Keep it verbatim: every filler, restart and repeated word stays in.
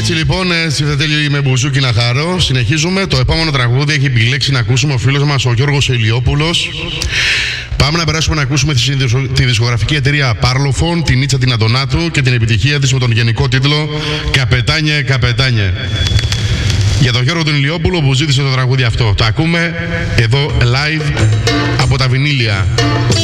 Έτσι λοιπόν, Τσιφτετέλη με μπουζούκι να χαρώ. Συνεχίζουμε. Το επόμενο τραγούδι έχει επιλέξει να ακούσουμε ο φίλος μας ο Γιώργος Ηλιόπουλος. Πάμε να περάσουμε να ακούσουμε τη δισκογραφική εταιρεία Parlophone, την Νίτσα την Αντωνάτου και την επιτυχία της με τον γενικό τίτλο «Καπετάνιε, καπετάνιε». Για τον Γιώργο τον Ηλιόπουλο που ζήτησε το τραγούδι αυτό. Το ακούμε εδώ live από τα βινίλια.